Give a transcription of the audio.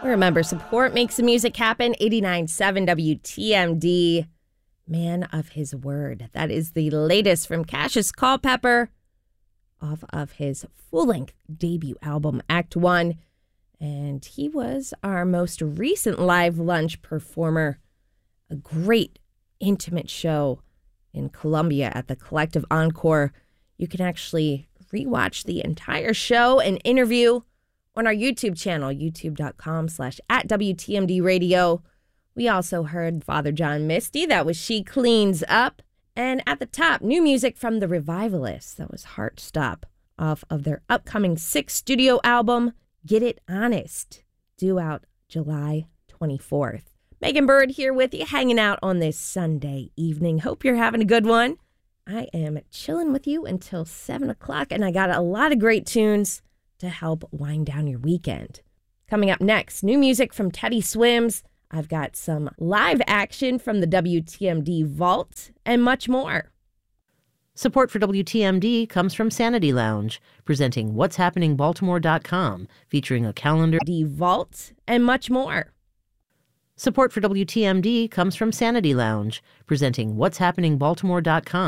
Remember, support makes the music happen. 89.7 WTMD. Man of His Word. That is the latest from Cassius Culpepper off of his full-length debut album, Act One. And he was our most recent live lunch performer. A great intimate show in Columbia at the Collective Encore. You can actually rewatch the entire show and interview on our YouTube channel, youtube.com/@WTMD Radio. We also heard Father John Misty. That was She Cleans Up. And at the top, new music from The Revivalists. That was Heart Stop off of their upcoming 6th studio album, Get It Honest, due out July 24th. Megan Bird here with you, hanging out on this Sunday evening. Hope you're having a good one. I am chilling with you until 7 o'clock, and I got a lot of great tunes to help wind down your weekend. Coming up next, new music from Teddy Swims. I've got some live action from the WTMD Vault and much more. Support for WTMD comes from Sanity Lounge, presenting What's Happening Baltimore.com, featuring a calendar. The Vault and much more. Support for WTMD comes from Sanity Lounge, presenting What's Happening Baltimore.com.